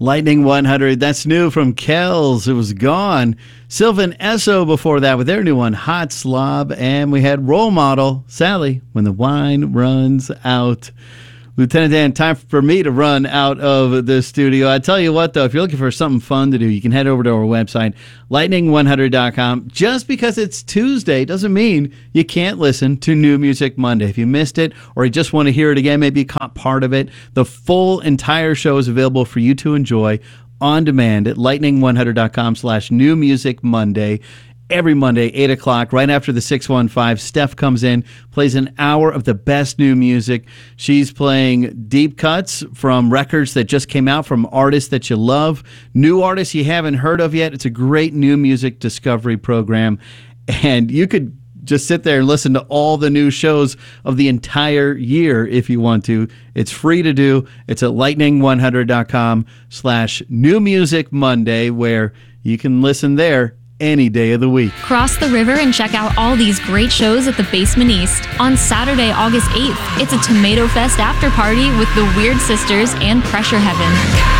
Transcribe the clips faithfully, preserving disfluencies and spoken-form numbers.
Lightning one hundred, that's new from Kells. It was Gone. Sylvan Esso before that with their new one, Hot Slob. And we had Role Model, Sally, When the Wine Runs Out. Lieutenant Dan, time for me to run out of the studio. I tell you what, though, if you're looking for something fun to do, you can head over to our website, lightning one hundred dot com. Just because it's Tuesday doesn't mean you can't listen to New Music Monday. If you missed it or you just want to hear it again, maybe you caught part of it, the full entire show is available for you to enjoy on demand at lightning one hundred dot com slash New Music Monday. Every Monday, eight o'clock, right after the six one five, Steph comes in, plays an hour of the best new music. She's playing deep cuts from records that just came out from artists that you love, new artists you haven't heard of yet. It's a great new music discovery program, and you could just sit there and listen to all the new shows of the entire year if you want to. It's free to do. It's at lightning one hundred dot com slash New Music Monday, where you can listen there any day of the week. Cross the river and check out all these great shows at the Basement East. On Saturday, August eighth, it's a Tomato Fest after party with the Weird Sisters and Pressure Heaven.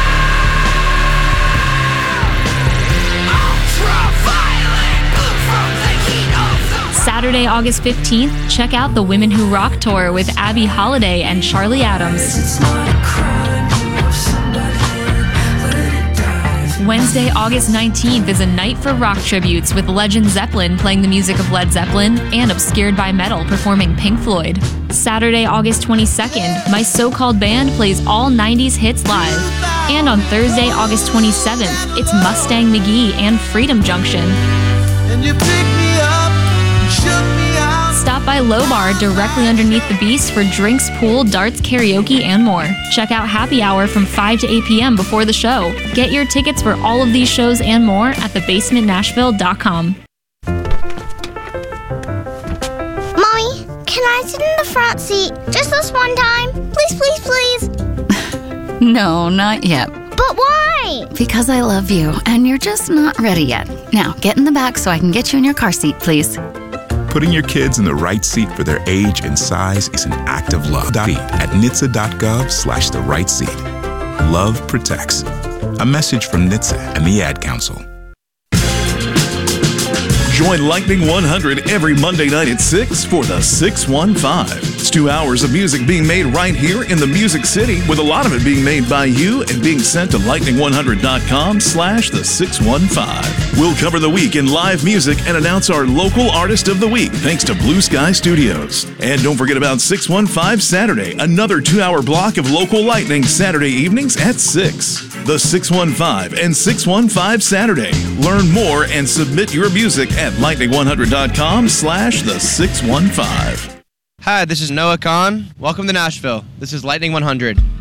Saturday, August fifteenth, check out the Women Who Rock Tour with Abby Holiday and Charlie Adams. Wednesday, August nineteenth is a night for rock tributes with Legend Zeppelin playing the music of Led Zeppelin and Obscured by Metal performing Pink Floyd. Saturday, August twenty-second, my so-called band plays all nineties hits live. And on Thursday, August twenty-seventh, it's Mustang McGee and Freedom Junction. And you pick me up and shook me out. Stop by Low Bar directly underneath the Beast for drinks, pool, darts, karaoke, and more. Check out Happy Hour from five to eight p.m. before the show. Get your tickets for all of these shows and more at the basement nashville dot com. Mommy, can I sit in the front seat just this one time? Please, please, please. No, not yet. But why? Because I love you, and you're just not ready yet. Now, get in the back so I can get you in your car seat, please. Putting your kids in the right seat for their age and size is an act of love. At N H T S A dot gov slash the right seat. Love protects. A message from N H T S A and the Ad Council. Join Lightning one hundred every Monday night at six for the six one five. It's two hours of music being made right here in the Music City, with a lot of it being made by you and being sent to lightning one hundred dot com slash the six one five. We'll cover the week in live music and announce our local artist of the week, thanks to Blue Sky Studios. And don't forget about six one five Saturday, another two-hour block of local lightning Saturday evenings at six. The six one five and six one five Saturday. Learn more and submit your music at lightning one hundred dot com slash the six one five. Hi, this is Noah Kahn. Welcome to Nashville. This is Lightning one hundred.